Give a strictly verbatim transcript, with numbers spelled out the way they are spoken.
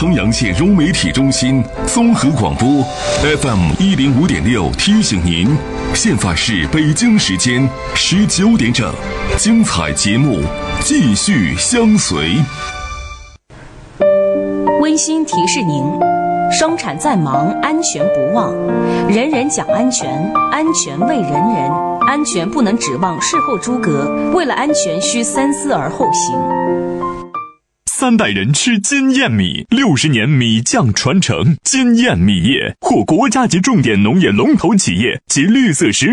衡阳县融媒体中心综合广播 F M 一零五点六提醒您，现在是北京时间十九点整，精彩节目继续相随。 温馨提示您，生产再忙，安全不忘。人人讲安全，安全为人人。安全不能指望事后诸葛，为了安全需三思而后行。 三代人吃金燕米，六十年米酱传承。金燕米业获国家级重点农业龙头企业及绿色食